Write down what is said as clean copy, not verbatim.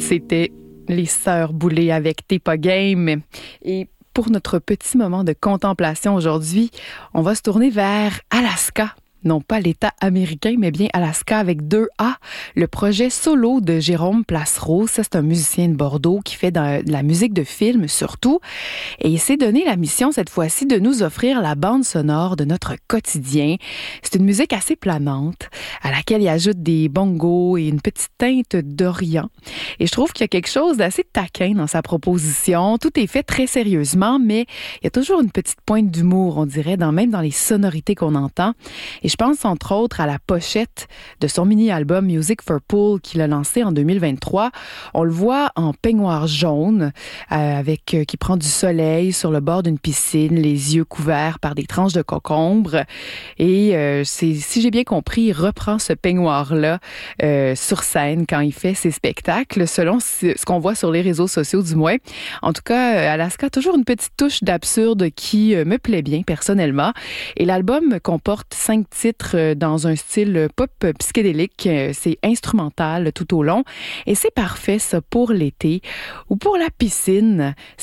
C'était les Sœurs Boulay avec T'es pas game. Et pour notre petit moment de contemplation aujourd'hui, on va se tourner vers Alaska. Non pas l'État américain, mais bien Alaska avec 2A, le projet solo de Jérôme Placereau. Ça, c'est un musicien de Bordeaux qui fait de la musique de film surtout. Et il s'est donné la mission cette fois-ci de nous offrir la bande sonore de notre quotidien. C'est une musique assez planante, à laquelle il ajoute des bongos et une petite teinte d'Orient. Et je trouve qu'il y a quelque chose d'assez taquin dans sa proposition. Tout est fait très sérieusement, mais il y a toujours une petite pointe d'humour, on dirait, même dans les sonorités qu'on entend. Et je pense entre autres à la pochette de son mini-album Music for Pool qu'il a lancé en 2023. On le voit en peignoir jaune qui prend du soleil sur le bord d'une piscine, les yeux couverts par des tranches de concombre. Et si j'ai bien compris, il reprend ce peignoir-là sur scène quand il fait ses spectacles, selon ce qu'on voit sur les réseaux sociaux du moins. En tout cas, Alaska a toujours une petite touche d'absurde qui me plaît bien personnellement. Et l'album comporte 5 titres dans un style pop psychédélique. C'est instrumental tout au long. Et c'est parfait, ça, pour l'été ou pour la piscine.